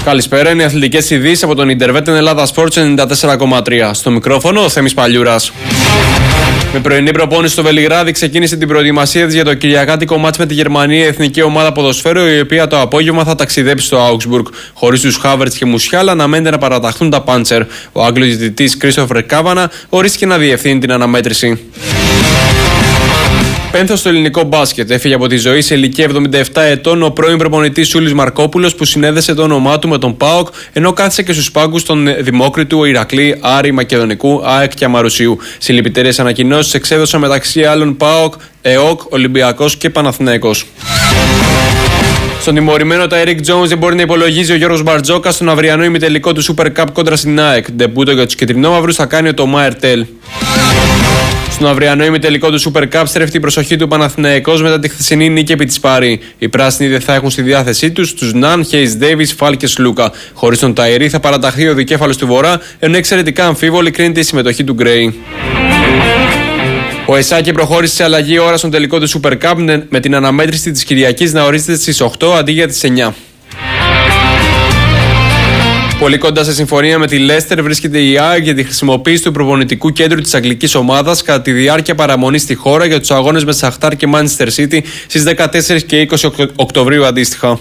Καλησπέρα, είναι οι αθλητικές ειδήσεις από τον Ιντερβέτεν Ελλάδα Sports 94,3. Στο μικρόφωνο ο Θέμης Παλιούρας. Με πρωινή προπόνηση στο Βελιγράδι ξεκίνησε την προετοιμασία της για το κυριακάτικο μάτς με τη Γερμανία, η εθνική ομάδα ποδοσφαίρου, η οποία το απόγευμα θα ταξιδέψει στο Augsburg. Χωρίς τους Χάβερτς και Μουσιάλα, αναμένεται να παραταχθούν τα Πάντσερ. Ο Άγγλος διαιτητής Κρίστοφερ Κάβανα ορίστηκε να διευθύνει την αναμέτρηση. Πένθος στο ελληνικό μπάσκετ. Έφυγε από τη ζωή σε ηλικία 77 ετών ο πρώην προπονητής Σούλης Μαρκόπουλος, που συνέδεσε το όνομά του με τον ΠΑΟΚ, ενώ κάθισε και στους πάγκους των Δημόκριτου, Ηρακλή, Άρη, Μακεδονικού, ΑΕΚ και Αμαρουσίου. Συλληπιτήριες ανακοινώσεις εξέδωσαν μεταξύ άλλων ΠΑΟΚ, ΕΟΚ, Ολυμπιακός και Παναθηναϊκός. Στον τιμωρημένο Τάιρικ Τζόουνς δεν μπορεί να υπολογίζει ο Γιώργος Μπαρτζόκας στον αυριανό ημιτελικό του Super Cup κόντρα στην ΑΕΚ. Ντεμπούτο για τους κυτρινόμαυρους θα κάνει ο Τομά Ερτέλ. Στον αυριανό ημιτελικό του Super Cup στρέφει την προσοχή του Παναθηναϊκός μετά τη χθεσινή νίκη επί της Πάρη. Οι πράσινοι δεν θα έχουν στη διάθεσή τους τους Ναν, Χέις Ντέιβις, Φάλ και Σλούκα. Χωρίς τον Ταϊρή θα παραταχθεί ο δικέφαλος του Βορρά, ενώ εξαιρετικά αμφίβολη κρίνεται η συμμετοχή του Γκρέι. Ο Εσάκη προχώρησε σε αλλαγή ώρα στον τελικό του Super Cup, με την αναμέτρηση της Κυριακής να ορίζεται στις 8 αντί για τις 9. Πολύ κοντά σε συμφωνία με τη Λέστερ βρίσκεται η ΑΕΚ για τη χρησιμοποίηση του προπονητικού κέντρου της αγγλικής ομάδας κατά τη διάρκεια παραμονής στη χώρα για τους αγώνες με Σαχτάρ και Manchester City στις 14 και 20 Οκτωβρίου αντίστοιχα.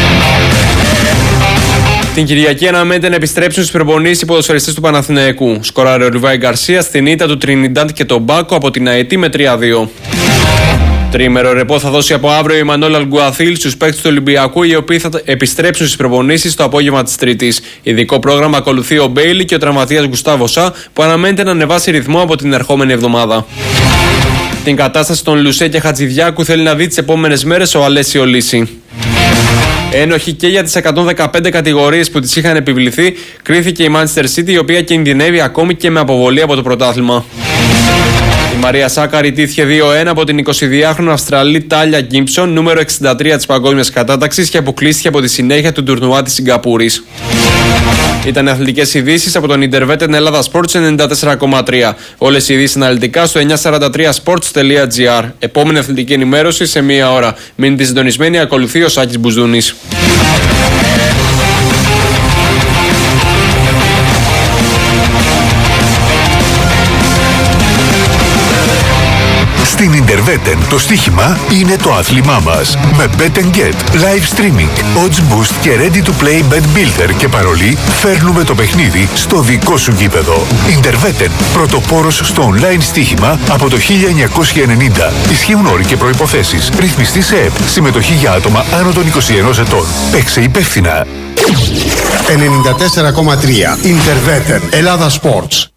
Την Κυριακή αναμένεται να επιστρέψουν στις προπονήσεις οι ποδοσφαιριστές του Παναθηναϊκού. Σκοράρε ο Ριβάη Γκαρσία στην ήττα του Τρινιντάντ και τον Μπάκο από την ΑΕΤ με 3-2. Τρίμερο ρεπό θα δώσει από αύριο η Μανώλα Αλγκουαθίλ στους παίκτες του Ολυμπιακού, οι οποίοι θα επιστρέψουν στις προπονήσεις το απόγευμα της Τρίτης. Ειδικό πρόγραμμα ακολουθεί ο Μπέιλι και ο τραυματίας Γκουστάβο Σα, που αναμένεται να ανεβάσει ρυθμό από την ερχόμενη εβδομάδα. Την κατάσταση των Λουσέ και Χατζηδιάκου θέλει να δει τις επόμενες μέρες ο Αλέσιο Λύση. Ένοχη και για τις 115 κατηγορίες που της είχαν επιβληθεί, κρίθηκε η Manchester City, η οποία κινδυνεύει ακόμη και με αποβολή από το πρωτάθλημα. Η Μαρία Σάκαρη τύχε 2-1 από την 22χρονη Αυστραλή Τάλια Γκίμψον, νούμερο 63 της παγκόσμιας κατάταξης, και αποκλείστηκε από τη συνέχεια του τουρνουά της Σιγκαπούρης. Ήταν αθλητικές ειδήσεις από τον Ιντερβέτεν Ελλάδα Sports 94,3. Όλες οι ειδήσεις αναλυτικά στο 943sports.gr. Επόμενη αθλητική ενημέρωση σε μία ώρα. Μείνετε συντονισμένοι, ακολουθεί ο Σάκης Μπουζούνης. Στην Ιντερβέτεν το στοίχημα είναι το άθλημά μας. Με Bet & Get, live streaming, odds boost και ready to play bet builder και παρολί, φέρνουμε το παιχνίδι στο δικό σου γήπεδο. Ιντερβέτεν, πρωτοπόρος στο online στοίχημα από το 1990. Ισχύουν όροι και προϋποθέσεις. Ρυθμιστή σε ΕΠ. Συμμετοχή για άτομα άνω των 21 ετών. Παίξε υπεύθυνα. 94,3 Ιντερβέτεν Ελλάδα Sports.